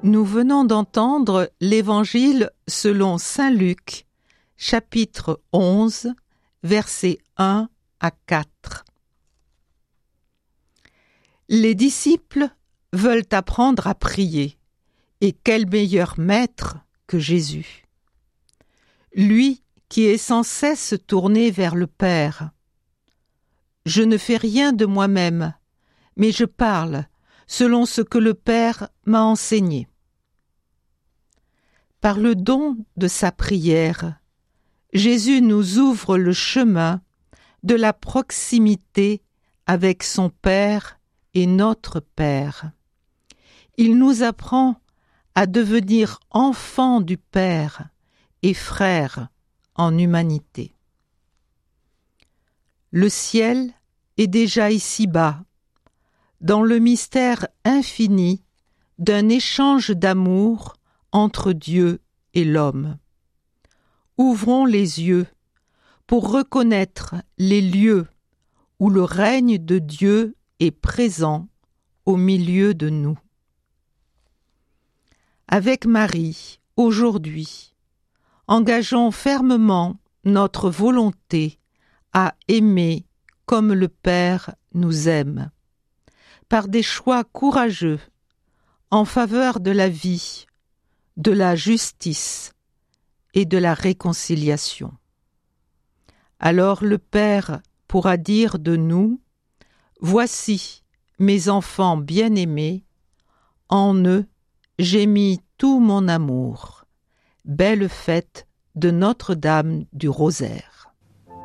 Nous venons d'entendre l'Évangile selon saint Luc, chapitre 11, versets 1 à 4. Les disciples veulent apprendre à prier, et quel meilleur maître que Jésus. Lui qui est sans cesse tourné vers le Père. Je ne fais rien de moi-même, mais je parle selon ce que le Père m'a enseigné. Par le don de sa prière, Jésus nous ouvre le chemin de la proximité avec son Père et notre Père. Il nous apprend à devenir enfants du Père et frères en humanité. Le ciel est déjà ici-bas, dans le mystère infini d'un échange d'amour entre Dieu et l'homme. Ouvrons les yeux pour reconnaître les lieux où le règne de Dieu est présent au milieu de nous. Avec Marie, aujourd'hui, engageons fermement notre volonté à aimer comme le Père nous aime, par des choix courageux en faveur de la vie, de la justice et de la réconciliation. Alors le Père pourra dire de nous : « Voici mes enfants bien-aimés, en eux j'ai mis tout mon amour. » Belle fête de Notre-Dame du Rosaire.